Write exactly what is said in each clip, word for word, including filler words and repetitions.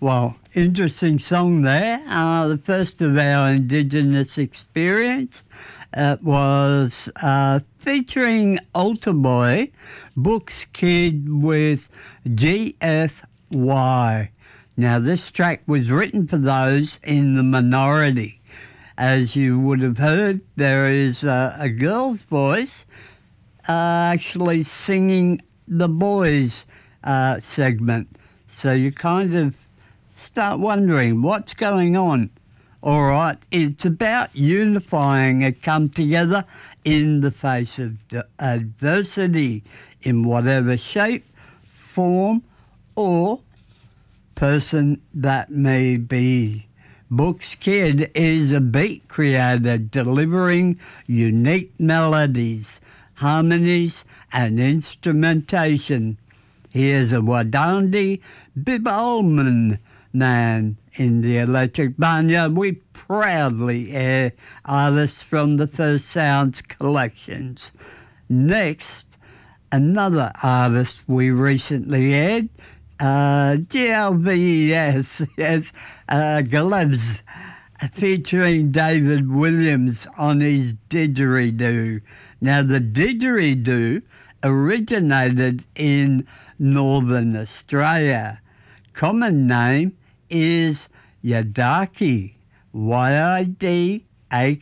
Well, interesting song there. Uh, the first of our Indigenous experience. It was uh, featuring Altar Boy, Books Kid with G F Y. Now, this track was written for those in the minority. As you would have heard, there is a, a girl's voice uh, actually singing the boys' uh, segment. So you kind of start wondering what's going on. All right, it's about unifying and come together in the face of adversity in whatever shape, form, or person that may be. Books Kid is a beat creator delivering unique melodies, harmonies, and instrumentation. He is a Wadandi Bibalman man in the Electric Barnyard. We proudly air artists from the First Sounds collections. Next, another artist we recently aired, uh, G L V S, yes, uh, Gloves, featuring David Williams on his didgeridoo. Now, the didgeridoo originated in Northern Australia. Common name is Yidaki, Y I D A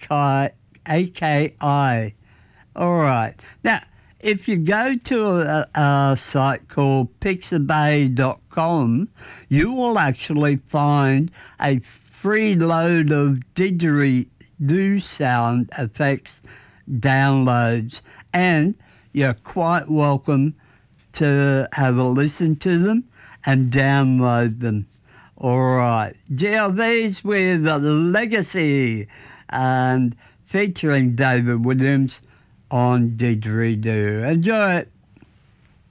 K I. All right. Now, if you go to a, a site called pixabay dot com, you will actually find a free load of didgeridoo sound effects downloads, and you're quite welcome to have a listen to them and download them. All right, G L V's with Legacy and featuring David Williams on didgeridoo. Enjoy it.